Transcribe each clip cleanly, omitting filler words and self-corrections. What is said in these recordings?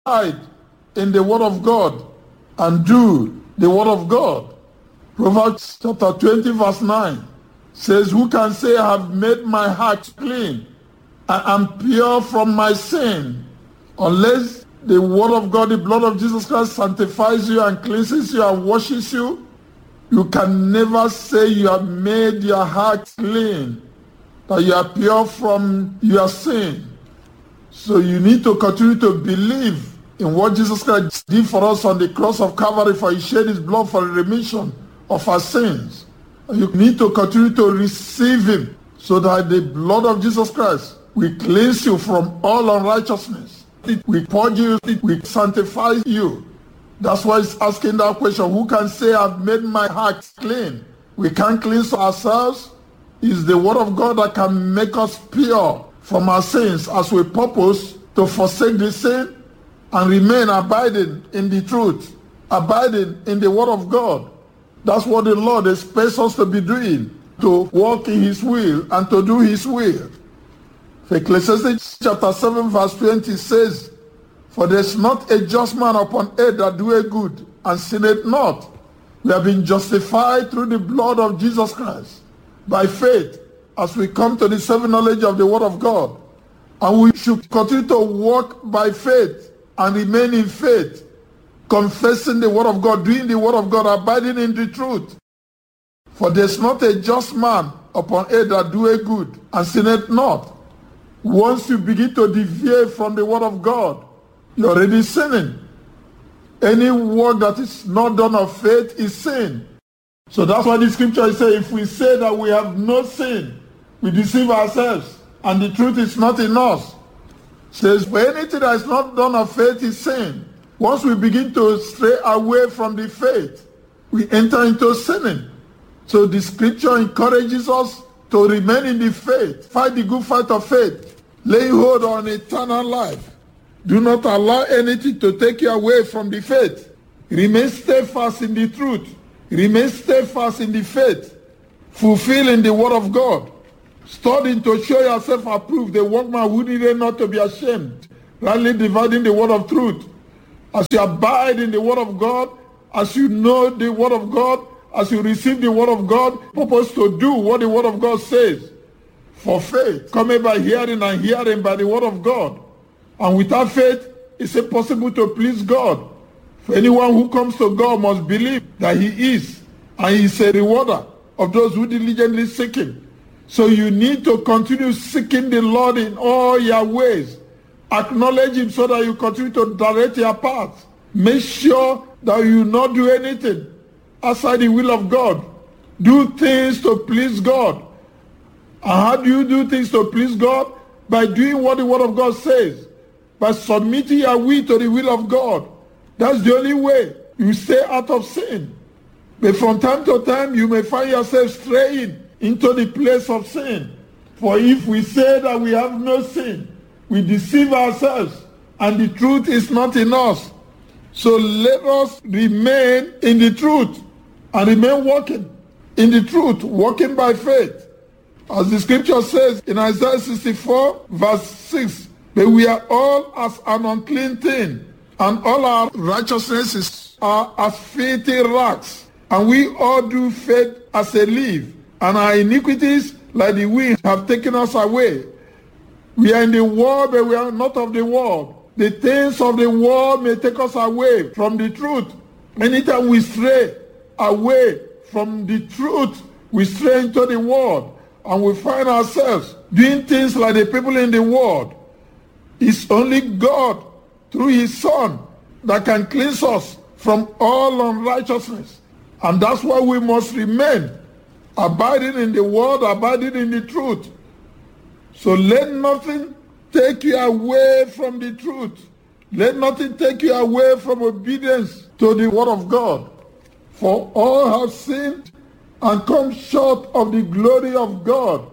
abide in the word of God and do the word of God. Proverbs chapter 20 verse 9 says, who can say I have made my heart clean? I am pure from my sin. Unless the word of God, the blood of Jesus Christ sanctifies you and cleanses you and washes you, you can never say you have made your heart clean, that you are pure from your sin. So you need to continue to believe in what Jesus Christ did for us on the cross of Calvary, for he shed his blood for the remission of our sins. And you need to continue to receive him so that the blood of Jesus Christ will cleanse you from all unrighteousness. It will purge you, it will sanctify you. That's why it's asking that question, who can say I've made my heart clean? We can't cleanse ourselves. It's the word of God that can make us pure from our sins as we purpose to forsake the sin and remain abiding in the truth, abiding in the word of God. That's what the Lord expects us to be doing, to walk in his will and to do his will. Ecclesiastes chapter 7 verse 20 says, for there is not a just man upon earth that doeth good and sinneth not. We have been justified through the blood of Jesus Christ by faith as we come to the saving knowledge of the word of God. And we should continue to walk by faith and remain in faith, confessing the word of God, doing the word of God, abiding in the truth. For there is not a just man upon earth that doeth good and sinneth not. Once you begin to deviate from the word of God, you're already sinning. Any work that is not done of faith is sin. So that's why the scripture says, if we say that we have no sin, we deceive ourselves, and the truth is not in us. It says, for anything that is not done of faith is sin. Once we begin to stray away from the faith, we enter into sinning. So the scripture encourages us to remain in the faith, fight the good fight of faith, lay hold on eternal life. Do not allow anything to take you away from the faith. Remain steadfast in the truth. Remain steadfast in the faith. Fulfilling the word of God. Studying to show yourself approved, the workman who needed not to be ashamed. Rightly dividing the word of truth. As you abide in the word of God, as you know the word of God, as you receive the word of God, purpose to do what the word of God says. For faith cometh by hearing, and hearing by the word of God. And without faith, it's impossible to please God. For anyone who comes to God must believe that he is, and he is a rewarder of those who diligently seek him. So you need to continue seeking the Lord in all your ways. Acknowledge him so that you continue to direct your path. Make sure that you not do anything outside the will of God. Do things to please God. And how do you do things to please God? By doing what the word of God says. By submitting your will to the will of God. That's the only way you stay out of sin. But from time to time, you may find yourself straying into the place of sin. For if we say that we have no sin, we deceive ourselves, and the truth is not in us. So let us remain in the truth, and remain walking in the truth, walking by faith. As the scripture says in Isaiah 64, verse 6, but we are all as an unclean thing, and all our righteousnesses are as filthy rags, and we all do fade as a leaf, and our iniquities like the wind have taken us away. We are in the world, but we are not of the world. The things of the world may take us away from the truth. Anytime we stray away from the truth, we stray into the world, and we find ourselves doing things like the people in the world. It's only God, through his Son, that can cleanse us from all unrighteousness. And that's why we must remain abiding in the word, abiding in the truth. So let nothing take you away from the truth. Let nothing take you away from obedience to the word of God. For all have sinned and come short of the glory of God.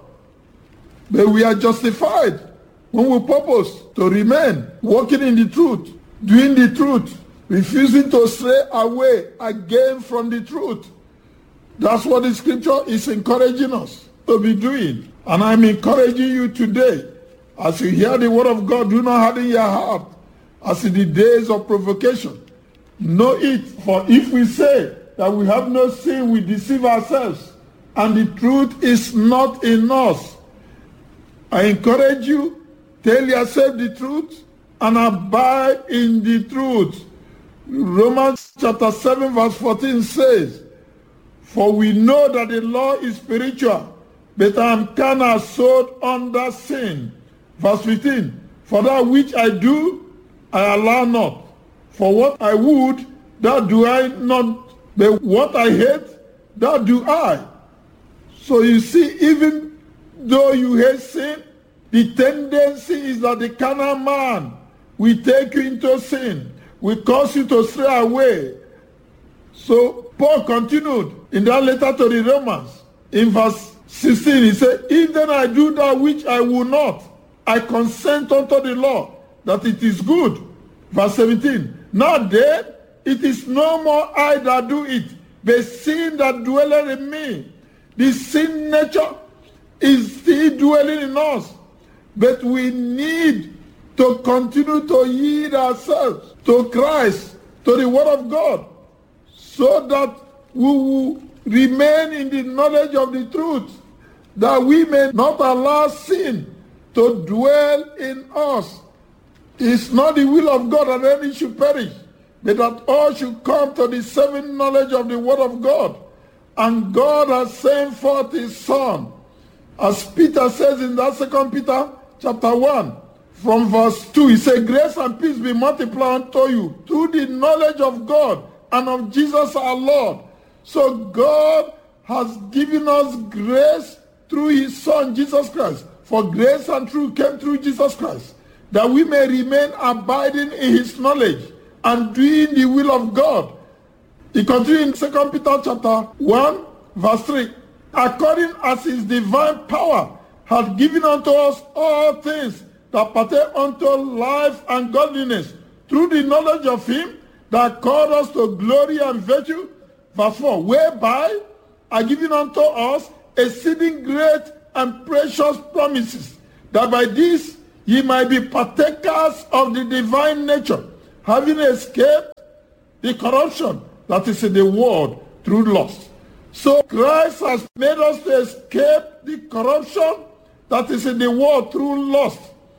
But we are justified when we purpose to remain walking in the truth, doing the truth, refusing to stray away again from the truth. That's what the scripture is encouraging us to be doing. And I'm encouraging you today, as you hear the word of God, do not harden your heart, as in the days of provocation. Know it, for if we say that we have no sin, we deceive ourselves, and the truth is not in us. I encourage you, tell yourself the truth and abide in the truth. Romans chapter 7 verse 14 says, for we know that the law is spiritual, but I am carnal, sold under sin. Verse 15, for that which I do, I allow not. For what I would, that do I not, but what I hate, that do I. So you see, even though you hate sin, the tendency is that the carnal man will take you into sin, will cause you to stray away. So Paul continued in that letter to the Romans, in verse 16, he said, if then I do that which I will not, I consent unto the law, that it is good. Verse 17, now then, it is no more I that do it, but sin that dwelleth in me. The sin nature is still dwelling in us, but we need to continue to yield ourselves to Christ, to the Word of God, so that we will remain in the knowledge of the truth, that we may not allow sin to dwell in us. It's not the will of God that any should perish, but that all should come to the saving knowledge of the Word of God. And God has sent forth His Son. As Peter says in that 2 Peter chapter 1, from verse 2, he said, grace and peace be multiplied unto you through the knowledge of God and of Jesus our Lord. So God has given us grace through His Son, Jesus Christ. For grace and truth came through Jesus Christ, that we may remain abiding in His knowledge and doing the will of God. He continued in 2 Peter chapter 1, verse 3. According as His divine power hath given unto us all things that pertain unto life and godliness, through the knowledge of Him that called us to glory and virtue. Verse 4, whereby are given unto us exceeding great and precious promises, that by this ye might be partakers of the divine nature, having escaped the corruption that is in the world through lust. So Christ has made us to escape the corruption that is in the world through lust.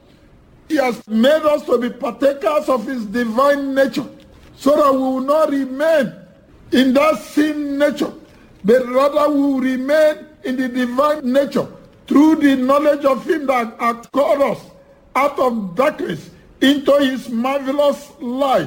He has made us to be partakers of His divine nature, so that we will not remain in that sin nature, but rather we will remain in the divine nature through the knowledge of Him that hath called us out of darkness into His marvelous light.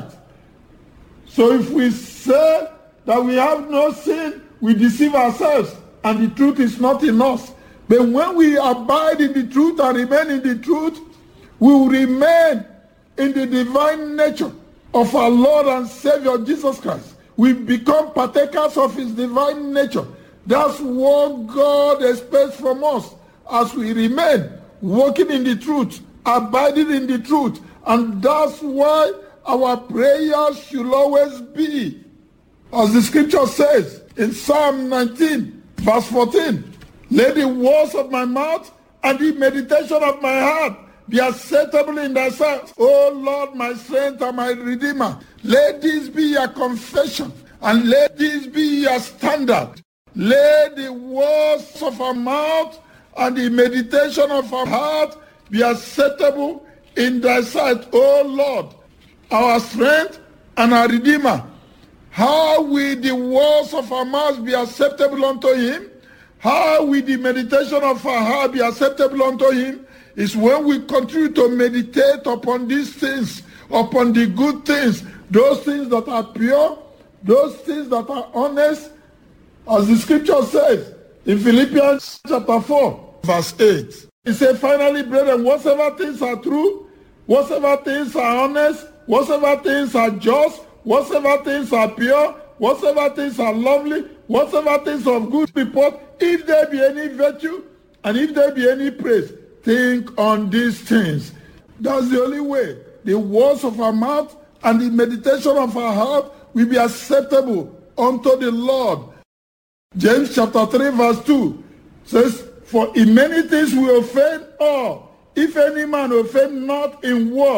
So if we say that we have no sin, we deceive ourselves, and the truth is not in us. But when we abide in the truth and remain in the truth, we will remain in the divine nature of our Lord and Savior Jesus Christ. We become partakers of His divine nature. That's what God expects from us as we remain walking in the truth, abiding in the truth. And that's why our prayers should always be, as the scripture says in Psalm 19, verse 14, let the words of my mouth and the meditation of my heart be acceptable in thy sight, O Lord, my strength and my redeemer. Let this be your confession, and let this be your standard. Let the words of our mouth and the meditation of our heart be acceptable in thy sight, O Lord, our strength and our redeemer. How will the words of our mouth be acceptable unto Him? How will the meditation of our heart be acceptable unto Him? Is when we continue to meditate upon these things, upon the good things, those things that are pure, those things that are honest, as the scripture says in Philippians chapter 4, verse 8. It says, finally, brethren, whatsoever things are true, whatsoever things are honest, whatsoever things are just, whatsoever things are pure, whatsoever things are lovely, whatsoever things of good report, if there be any virtue, and if there be any praise, think on these things. That's the only way. The words of our mouth and the meditation of our heart will be acceptable unto the Lord. James chapter 3 verse 2 says, for in many things we offend all. If any man offend not in word,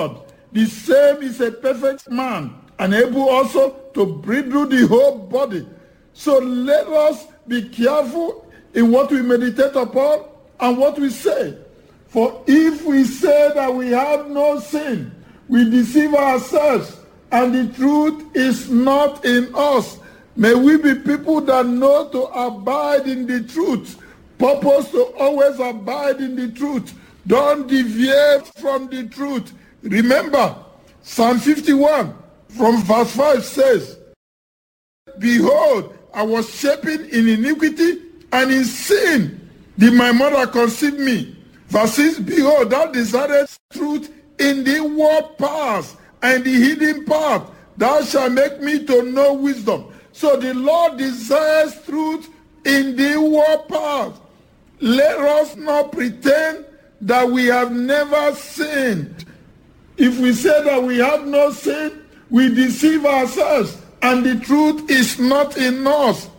the same is a perfect man, and able also to breathe through the whole body. So let us be careful in what we meditate upon and what we say. For if we say that we have no sin, we deceive ourselves, and the truth is not in us. May we be people that know to abide in the truth. Purpose to always abide in the truth. Don't deviate from the truth. Remember, Psalm 51 from verse 5 says, Behold, I was shapen in iniquity, and in sin did my mother conceive me. Verse 6, Behold, thou desirest truth in the inward parts, and the hidden part, thou shalt make me to know wisdom. So the Lord desires truth in the inward parts. Let us not pretend that we have never sinned. If we say that we have no sin, we deceive ourselves, and the truth is not in us.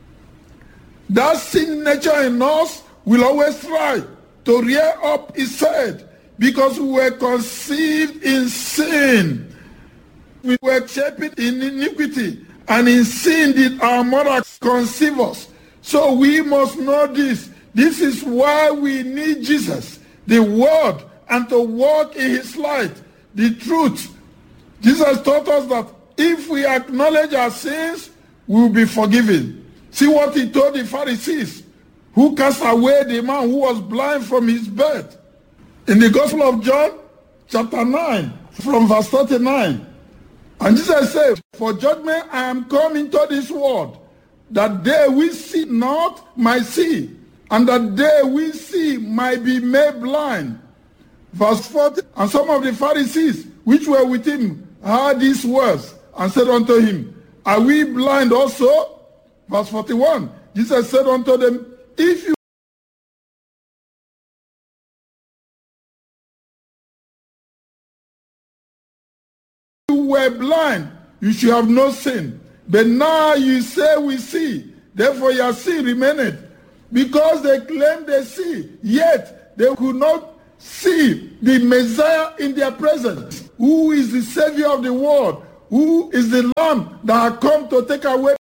That sin nature in us will always try to rear up its head, because we were conceived in sin. We were shaped in iniquity, and in sin did our mother conceive us. So we must know this. This is why we need Jesus, the Word, and to walk in His light, the truth. Jesus taught us that if we acknowledge our sins, we will be forgiven. See what He told the Pharisees, who cast away the man who was blind from his birth. In the Gospel of John, chapter 9, from verse 39. And Jesus said, For judgment I am come into this world, that they which see not might see, and that they which see might be made blind. Verse 40, and some of the Pharisees which were with him heard these words, and said unto him, Are we blind also? Verse 41, Jesus said unto them, If you were blind, you should have no sin. But now you say we see, therefore your sin remaineth. Because they claim they see, yet they could not see the Messiah in their presence, who is the Savior of the world, who is the Lamb that had come to take away